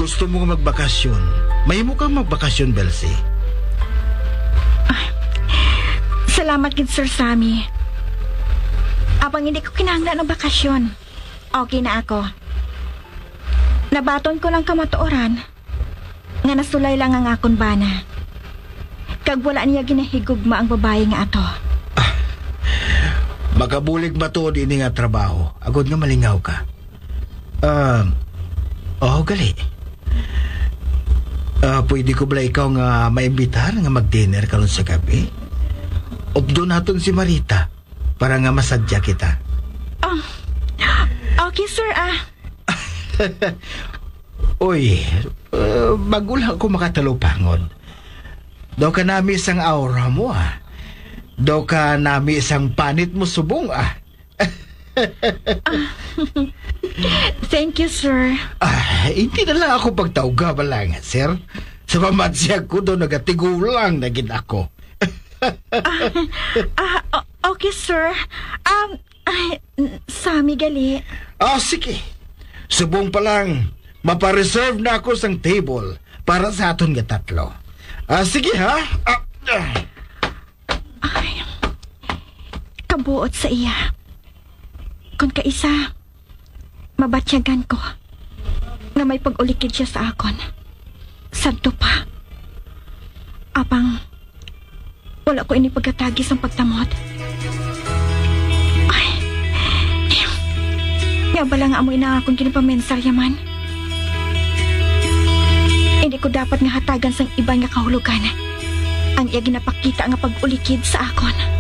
gusto mo nga magbakasyon, mahimo kang magbakasyon, Belsi. Salamat gid Sir Sammy. Apang hindi ko kinahanglan ng bakasyon, okay na ako. Nabaton ko lang kamatuoran nga nasulay lang ang akon bana. Kag wala niya ginahigugma ang babae nga ato. Makabulig ba to din nga trabaho? Agod nga malingaw ka. Gali. Pwede ko ba ikaw nga maimbitar nga mag-dinner kalon sa gabi? Obdo naton si Marita para nga masadya kita. Okay sir, Uy, bago lang ako makatalupangon. Daw ka nami isang aura mo Daw ka nami isang panit mo subong Thank you sir. Hindi na lang ako pagtawga ba lang, sir? Sa pamansiyag ko daw nagatigulang na gid ako. Okay sir. Sammy gali. Sige. Subong pa lang, mapareserve na ako sang table para sa aton nga tatlo. Sige ha? Kabuot sa iya. Kung kaisa, mabatyagan ko na may pag-ulikid siya sa akon. Sadto pa. Apang, wala ko ini pagkatagis ang pagtamot. Nga bala nga amoy na akong kinapamensarya man. Hindi ko dapat nga hatagan sang iba nga kahulugan. Ang iya ginapakita nga pag-ulikid sa akon.